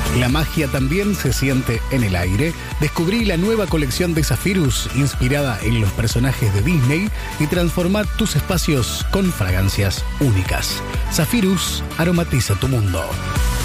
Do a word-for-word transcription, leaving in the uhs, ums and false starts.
La magia también se siente en el aire. Descubrí la nueva colección de Zephyrus, inspirada en los personajes de Disney, y transforma tus espacios con fragancias únicas. Zephyrus aromatiza tu mundo.